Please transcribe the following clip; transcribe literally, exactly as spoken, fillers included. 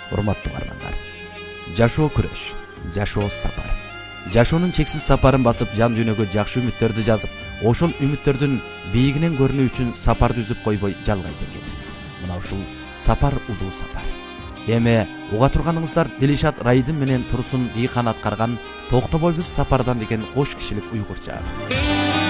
Урматтуу бармандар. Жашоо күрөш, жашоо сапар. Жашоонун чексиз сапарын басып, жан дүйнөгө жакшы үмүттөрдү жазып, ошол үмүттөрдүн бийигинен көрүнүү үчүн сапарды үзүп койбой жалгайт экенбиз. Мына ушул сапар улуу сапар. Эми уга турганыңыздар Дилишат Райдын менен Турсун Дийхан аткарган Токтобойбуз сапардан деген кош кишилик уйгурча.